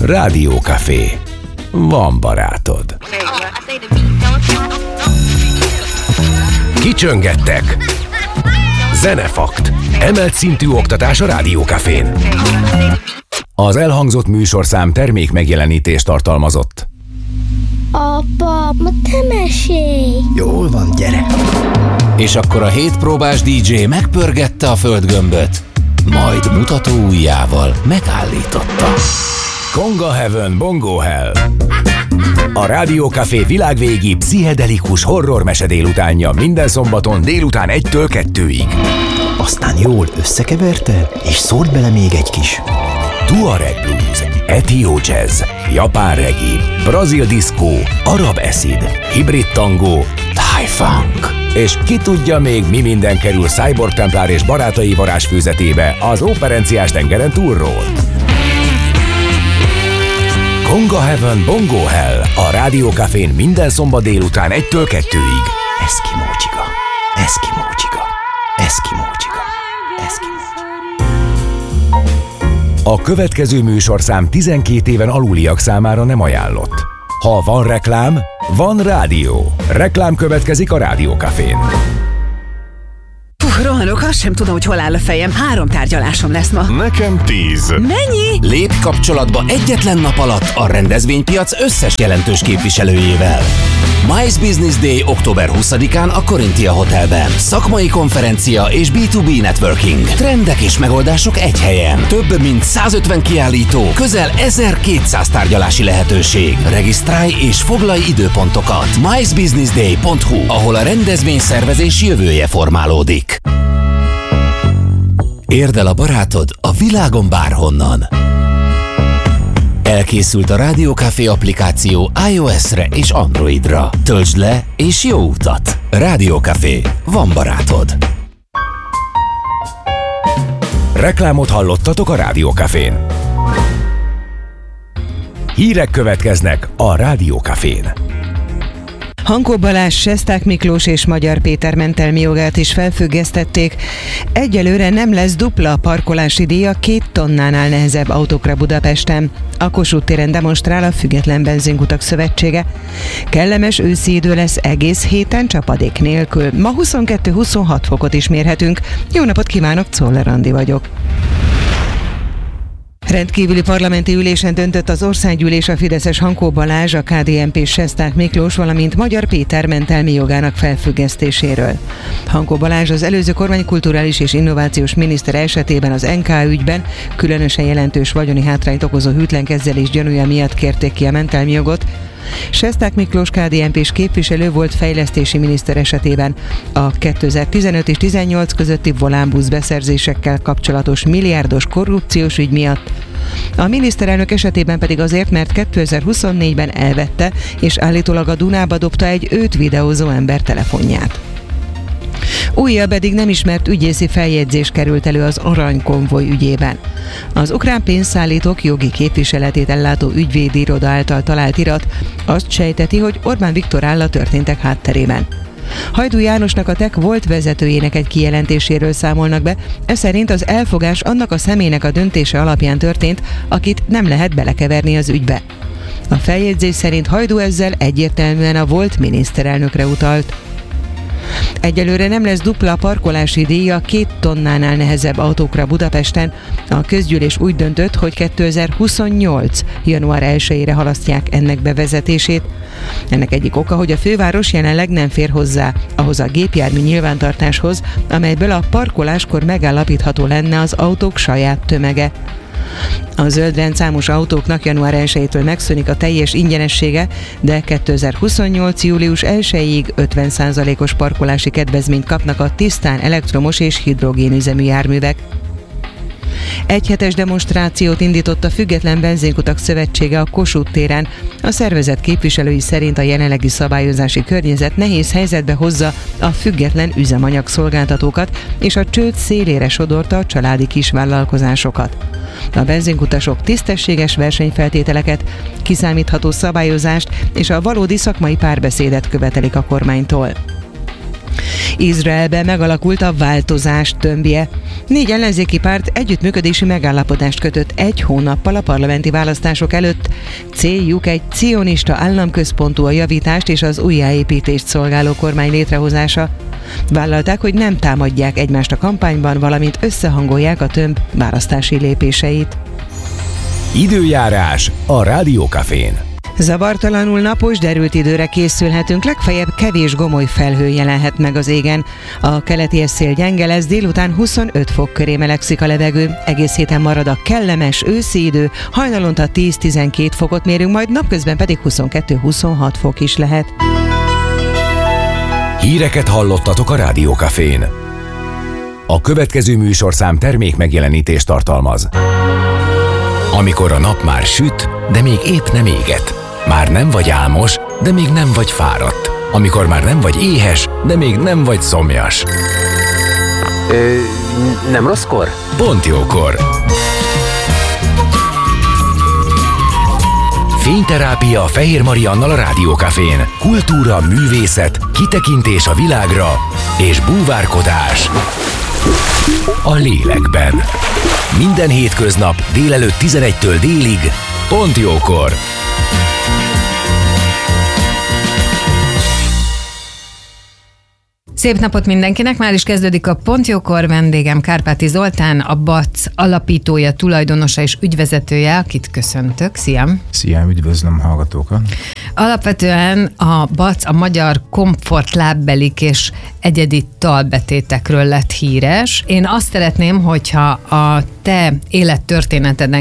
Rádiókafé. Van barátod. Kicsöngettek. Zenefakt. Emelt szintű oktatás a Rádiókafén. Az elhangzott műsorszám termék megjelenítést tartalmazott. Apa, ma te mesélj! Jól van, gyere! És akkor a 7 próbás DJ megpörgette a földgömböt, majd mutató ujjával megállította. Konga Heaven, Bongo Hell. A Rádiókafé világvégi pszichedelikus horror mese délutánja minden szombaton délután 1-től 2-ig. Aztán jól összekeverte, és szólt bele még egy kis Tuareg blues, etió jazz, japán reggae, brazil diszkó, arab acid, hibrid tangó, thai funk. És ki tudja még mi minden kerül Cyborg Templár és barátai varázsfőzetébe az operenciás tengeren túlról. Konga Heaven, Bongo Hell a Rádiókafén minden szombat délután 1-től 2-ig. Eszkimó csiga, eszkimó csiga, eszkimó csiga, eszkimó csiga. A következő műsorszám 12 éven aluliak számára nem ajánlott. Ha van reklám, van rádió. Reklám következik a Rádiókafén. Rohanok, azt sem tudom, hogy hol áll a fejem. 3 tárgyalásom lesz ma. Nekem 10. Mennyi? Lépj kapcsolatba egyetlen nap alatt a rendezvénypiac összes jelentős képviselőjével. MICE Business Day október 20-án a Corinthia Hotelben. Szakmai konferencia és B2B networking. Trendek és megoldások egy helyen. Több mint 150 kiállító, közel 1200 tárgyalási lehetőség. Regisztrálj és foglalj időpontokat. micebusinessday.hu, ahol a rendezvényszervezés jövője formálódik. Érd el a barátod a világon bárhonnan. Elkészült a Rádiókafé applikáció iOS-re és Androidra. Töltsd le és jó utat! Rádiókafé. Van barátod. Reklámot hallottatok a Rádiókafén. Hírek következnek a Rádiókafén. Hankó Balázs, Sesták Miklós és Magyar Péter mentelmi jogát is felfüggesztették. Egyelőre nem lesz dupla parkolási díj a 2 tonnánál nehezebb autókra Budapesten. A Kossuth téren demonstrál a Független Benzinkutak Szövetsége. Kellemes őszi idő lesz egész héten csapadék nélkül. Ma 22-26 fokot is mérhetünk. Jó napot kívánok, Czoller Andi vagyok. Rendkívüli parlamenti ülésen döntött az országgyűlés a fideszes Hankó Balázs, a KDNP-s Sesták Miklós, valamint Magyar Péter mentelmi jogának felfüggesztéséről. Hankó Balázs az előző kormány kulturális és innovációs miniszter esetében az NK ügyben különösen jelentős vagyoni hátrányt okozó hűtlen kezelés gyanúja miatt kérték ki a mentelmi jogot. Sesták Miklós KDNP-s képviselő volt fejlesztési miniszter esetében a 2015 és 18 közötti volánbusz beszerzésekkel kapcsolatos milliárdos korrupciós ügy miatt. A miniszterelnök esetében pedig azért, mert 2024-ben elvette és állítólag a Dunába dobta egy őt videózó ember telefonját. Újabb eddig nem ismert ügyészi feljegyzés került elő az aranykonvoj ügyében. Az ukrán pénzszállítók jogi képviseletét ellátó ügyvédi iroda által talált irat azt sejteti, hogy Orbán Viktor áll a történtek hátterében. Hajdú Jánosnak, a TEK volt vezetőjének egy kijelentéséről számolnak be, ez szerint az elfogás annak a személynek a döntése alapján történt, akit nem lehet belekeverni az ügybe. A feljegyzés szerint Hajdú ezzel egyértelműen a volt miniszterelnökre utalt. Egyelőre nem lesz dupla parkolási díj a 2 tonnánál nehezebb autókra Budapesten. A közgyűlés úgy döntött, hogy 2028. január 1-ére halasztják ennek bevezetését. Ennek egyik oka, hogy a főváros jelenleg nem fér hozzá ahhoz a gépjármű nyilvántartáshoz, amelyből a parkoláskor megállapítható lenne az autók saját tömege. A zöldrend számos autóknak január 1-től megszűnik a teljes ingyenessége, de 2028. július 1-ig 50%-os parkolási kedvezményt kapnak a tisztán elektromos és hidrogénüzemű járművek. Egyhetes demonstrációt indított a Független Benzinkutak Szövetsége a Kossuth téren. A szervezet képviselői szerint a jelenlegi szabályozási környezet nehéz helyzetbe hozza a független üzemanyagszolgáltatókat, és a csőd szélére sodorta a családi kisvállalkozásokat. A benzinkutasok tisztességes versenyfeltételeket, kiszámítható szabályozást és a valódi szakmai párbeszédet követelik a kormánytól. Izraelben megalakult a változás tömbje. 4 ellenzéki párt együttműködési megállapodást kötött 1 hónappal a parlamenti választások előtt. Céljuk egy cionista államközpontú, a javítást és az újjáépítést szolgáló kormány létrehozása. Vállalták, hogy nem támadják egymást a kampányban, valamint összehangolják a tömb választási lépéseit. Időjárás a Rádiókafén. Zavartalanul napos, derült időre készülhetünk, legfeljebb kevés gomoly felhő jelenhet meg az égen. A keleti szél gyenge lesz, délután 25 fok köré melegszik a levegő. Egész héten marad a kellemes őszi idő, hajnalonta 10-12 fokot mérünk, majd napközben pedig 22-26 fok is lehet. Híreket hallottatok a Rádiókafén. A következő műsorszám termék megjelenítést tartalmaz. Amikor a nap már süt, de még épp nem éget. Már nem vagy álmos, de még nem vagy fáradt. Amikor már nem vagy éhes, de még nem vagy szomjas. Nem rosszkor? Pont jókor. Fényterápia Fehér Mariannal a Rádiókafén. Kultúra, művészet, kitekintés a világra és búvárkodás a lélekben. Minden hétköznap délelőtt 11-től délig, pont jókor. Szép napot mindenkinek, már is kezdődik a Pont Jókor, vendégem Kárpáti Zoltán, a BAC alapítója, tulajdonosa és ügyvezetője, akit köszöntök. Szia! Szia, üdvözlöm hallgatókat! Alapvetően a BAC a magyar komfortlábbelik és egyedi talbetétekről lett híres. Én azt szeretném, hogyha a te élettörténeteden